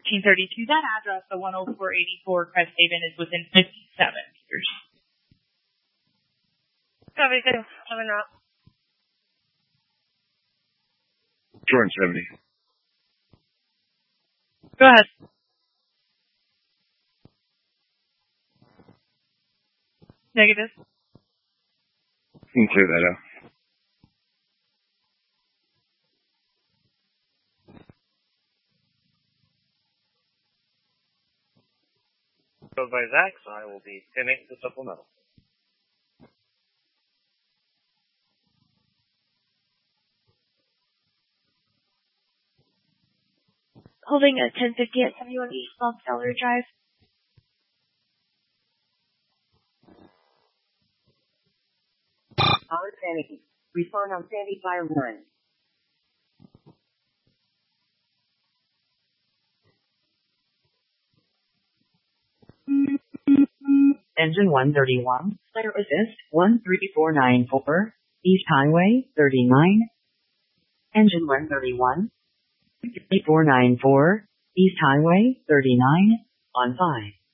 1832, that address, the 10484 Cresthaven, is within 57 meters. Copy, too. Coming up. Jordan 70. Go ahead. Negative. You can clear that out. Goes by Zach, so I will be pinning the supplemental. Holding a 1050 at 71 East Long Cellar Drive. On Sandy. Respond on Sandy Fire 1. Engine 131, Flare Assist 13494, East Highway 39. Engine 131, 3494, East Highway 39, on 5.